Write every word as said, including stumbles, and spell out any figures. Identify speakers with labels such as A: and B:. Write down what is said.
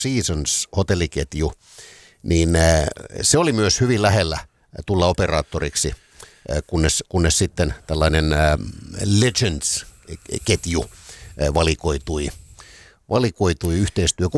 A: Seasons hotelliketju, niin se oli myös hyvin lähellä tulla operaattoriksi, kunnes, kunnes sitten tällainen Legends-ketju valikoitui, valikoitui yhteistyö.